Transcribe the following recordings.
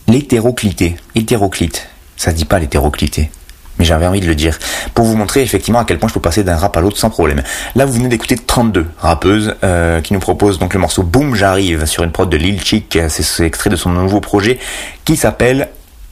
Hétéroclite. Ça se dit pas l'hétéroclité. Mais j'avais envie de le dire, pour vous montrer effectivement à quel point je peux passer d'un rap à l'autre sans problème. Là, vous venez d'écouter 32, rappeuse, qui nous propose donc le morceau Boom J'arrive sur une prod de Lil Chick. C'est extrait de son nouveau projet qui s'appelle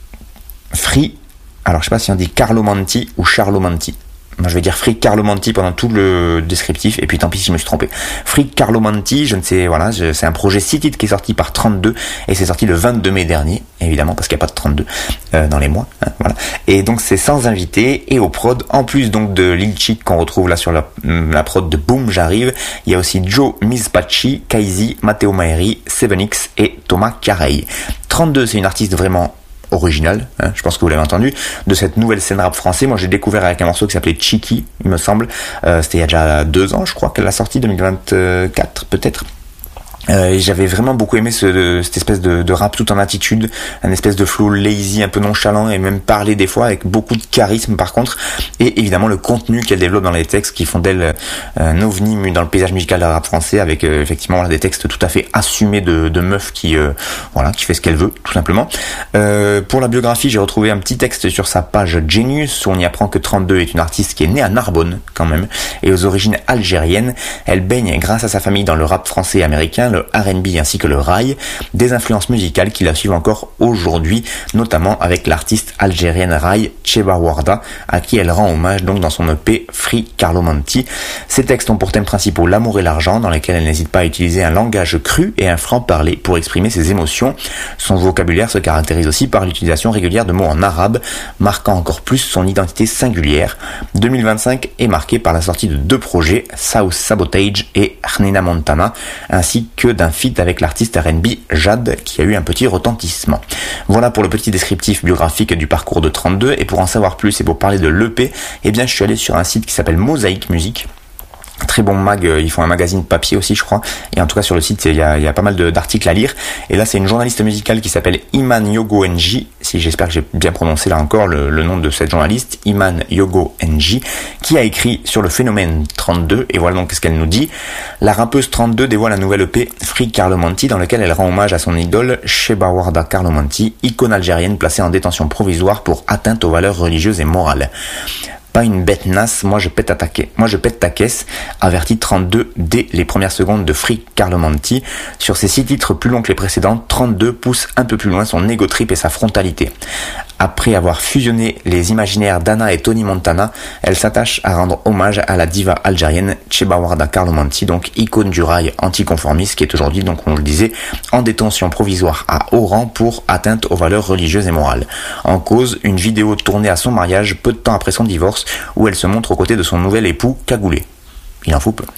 Free. Alors, je sais pas si on dit Carlomanti ou Charlomanti. Moi, je vais dire Free Carlomanti pendant tout le descriptif, et puis tant pis si je me suis trompé. Free Carlomanti, c'est un projet 6 titres qui est sorti par 32, et c'est sorti le 22 mai dernier, évidemment, parce qu'il n'y a pas de 32 dans les mois, hein, voilà. Et donc, c'est sans invité, et au prod, en plus donc de Lil Chick qu'on retrouve là sur la prod de Boom J'arrive, il y a aussi Joe Mizpachi, Kaizi, Matteo Maeri, 7X et Thomas Carey. 32, c'est une artiste vraiment original, hein, je pense que vous l'avez entendu, de cette nouvelle scène rap français. Moi j'ai découvert avec un morceau qui s'appelait Chiki, il me semble, c'était il y a déjà 2 ans je crois qu'elle l'a sorti, 2024 peut-être. Et j'avais vraiment beaucoup aimé cette espèce de rap tout en attitude, un espèce de flow lazy, un peu nonchalant, et même parler des fois avec beaucoup de charisme par contre, et évidemment le contenu qu'elle développe dans les textes qui font d'elle un ovni dans le paysage musical du rap français, avec effectivement des textes tout à fait assumés de meuf qui fait ce qu'elle veut tout simplement. Pour la biographie, j'ai retrouvé un petit texte sur sa page Genius où on y apprend que 32 est une artiste qui est née à Narbonne quand même, et aux origines algériennes. Elle baigne grâce à sa famille dans le rap français et américain, le R&B ainsi que le rail, des influences musicales qui la suivent encore aujourd'hui, notamment avec l'artiste algérienne rail Cheba Warda, à qui elle rend hommage donc dans son EP Free Carlomanti. Ces textes ont pour thème principaux l'amour et l'argent, dans lesquels elle n'hésite pas à utiliser un langage cru et un franc-parler pour exprimer ses émotions. Son vocabulaire se caractérise aussi par l'utilisation régulière de mots en arabe, marquant encore plus son identité singulière. 2025 est marqué par la sortie de 2 projets, South Sabotage et Hnina Montana, ainsi que d'un feat avec l'artiste R&B Jade qui a eu un petit retentissement. Voilà pour le petit descriptif biographique du parcours de 32, et pour en savoir plus et pour parler de l'EP, je suis allé sur un site qui s'appelle Mosaïque Musique. Très bon mag, ils font un magazine papier aussi je crois, et en tout cas sur le site il y a pas mal d'articles à lire, et là c'est une journaliste musicale qui s'appelle Iman Yogo NJ, si j'espère que j'ai bien prononcé là encore le nom de cette journaliste, Iman Yogo NJ, qui a écrit sur le phénomène 32, et voilà donc ce qu'elle nous dit. La rappeuse 32 dévoile un nouvel EP Free Carlomanti dans lequel elle rend hommage à son idole Cheba Warda Carlomanti, icône algérienne placée en détention provisoire pour atteinte aux valeurs religieuses et morales. Pas une bête nasse, moi je pète ta caisse, avertit 32 dès les premières secondes de Free Carlomanti. Sur ses 6 titres plus longs que les précédents, 32 pousse un peu plus loin son ego trip et sa frontalité. Après avoir fusionné les imaginaires d'Anna et Tony Montana, elle s'attache à rendre hommage à la diva algérienne Cheba Warda Carlomanti, donc icône du rail anticonformiste, qui est aujourd'hui, donc on le disait, en détention provisoire à Oran pour atteinte aux valeurs religieuses et morales. En cause, une vidéo tournée à son mariage peu de temps après son divorce, où elle se montre aux côtés de son nouvel époux cagoulé. Il en faut peu.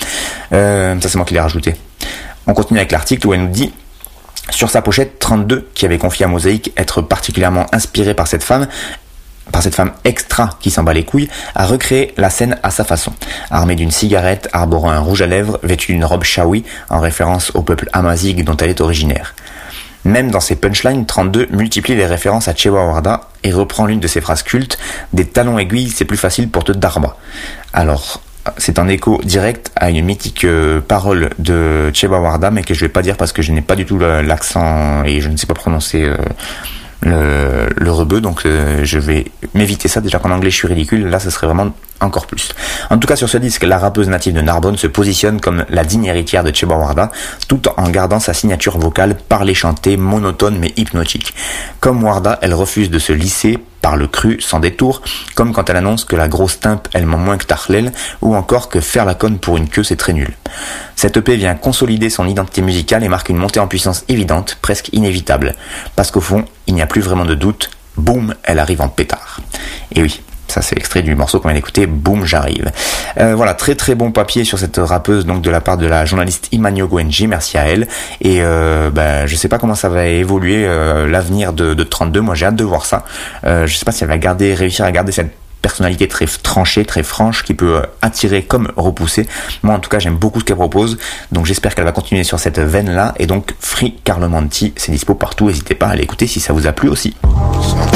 Ça c'est moi qui l'ai rajouté. On continue avec l'article où elle nous dit: sur sa pochette, 32, qui avait confié à Mosaïque être particulièrement inspiré par cette femme extra qui s'en bat les couilles, a recréé la scène à sa façon. Armée d'une cigarette, arborant un rouge à lèvres, vêtue d'une robe chaoui, en référence au peuple amazigh dont elle est originaire. Même dans ses punchlines, 32 multiplie les références à Cheba Warda et reprend l'une de ses phrases cultes: des talons aiguilles, c'est plus facile pour te darba. Alors, c'est un écho direct à une mythique parole de Cheba Warda, mais que je vais pas dire parce que je n'ai pas du tout l'accent et je ne sais pas prononcer le rebeu, donc je vais m'éviter ça. Déjà qu'en anglais je suis ridicule, là ce serait vraiment encore plus. En tout cas, sur ce disque, la rappeuse native de Narbonne se positionne comme la digne héritière de Cheba Warda, tout en gardant sa signature vocale parlée chantée, monotone mais hypnotique. Comme Warda, elle refuse de se lisser par le cru sans détour, comme quand elle annonce que la grosse timpe elle ment moins que Tarlel, ou encore que faire la conne pour une queue c'est très nul. Cette EP vient consolider son identité musicale et marque une montée en puissance évidente, presque inévitable, parce qu'au fond, il n'y a plus vraiment de doute, boum, elle arrive en pétard. Et oui, ça c'est extrait du morceau qu'on vient d'écouter, Boom J'arrive. Voilà, très très bon papier sur cette rappeuse, donc de la part de la journaliste Iman Yogo NJ, merci à elle. Et je sais pas comment ça va évoluer l'avenir de 32, moi j'ai hâte de voir ça. Je sais pas si elle va réussir à garder cette personnalité très tranchée, très franche, qui peut attirer comme repousser. Moi en tout cas j'aime beaucoup ce qu'elle propose, donc j'espère qu'elle va continuer sur cette veine là. Et donc Free Carlomanti, c'est dispo partout, n'hésitez pas à l'écouter si ça vous a plu aussi.